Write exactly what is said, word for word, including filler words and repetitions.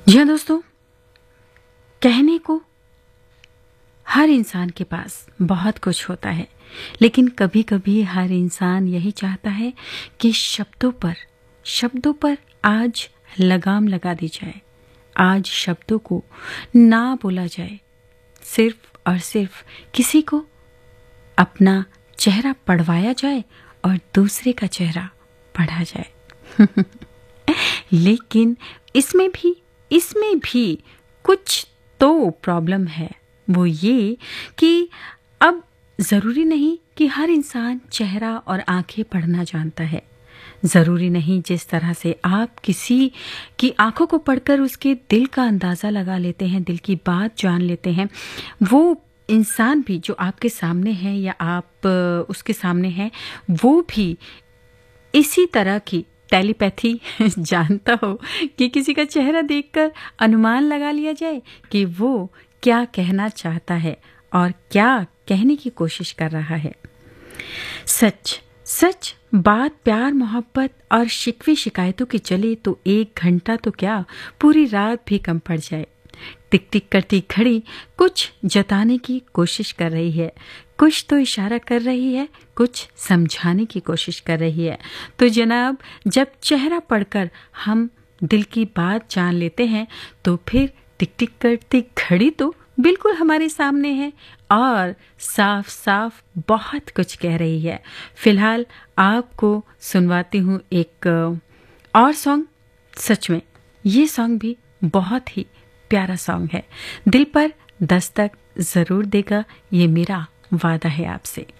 जी हाँ दोस्तों, कहने को हर इंसान के पास बहुत कुछ होता है, लेकिन कभी कभी हर इंसान यही चाहता है कि शब्दों पर शब्दों पर आज लगाम लगा दी जाए। आज शब्दों को ना बोला जाए, सिर्फ और सिर्फ किसी को अपना चेहरा पढ़वाया जाए और दूसरे का चेहरा पढ़ा जाए। लेकिन इसमें भी इसमें भी कुछ तो प्रॉब्लम है। वो ये कि अब ज़रूरी नहीं कि हर इंसान चेहरा और आंखें पढ़ना जानता है। ज़रूरी नहीं जिस तरह से आप किसी की आंखों को पढ़कर उसके दिल का अंदाज़ा लगा लेते हैं, दिल की बात जान लेते हैं, वो इंसान भी जो आपके सामने है या आप अ, उसके सामने हैं, वो भी इसी तरह की टेलीपैथी जानता हो कि किसी का चेहरा देखकर अनुमान लगा लिया जाए कि वो क्या कहना चाहता है और क्या कहने की कोशिश कर रहा है। सच सच बात प्यार मोहब्बत और शिकवे शिकायतों की चले तो एक घंटा तो क्या, पूरी रात भी कम पड़ जाए। टिक टिक करती घड़ी कुछ जताने की कोशिश कर रही है, कुछ तो इशारा कर रही है, कुछ समझाने की कोशिश कर रही है। तो जनाब, जब चेहरा पढ़कर हम दिल की बात जान लेते हैं तो फिर टिक टिक करती घड़ी तो बिल्कुल हमारे सामने है और साफ साफ बहुत कुछ कह रही है। फिलहाल आपको सुनवाती हूँ एक अ, और सॉन्ग। सच में ये सॉन्ग भी बहुत ही प्यारा सॉन्ग है, दिल पर दस्तक जरूर देगा, ये मेरा वादा है आपसे।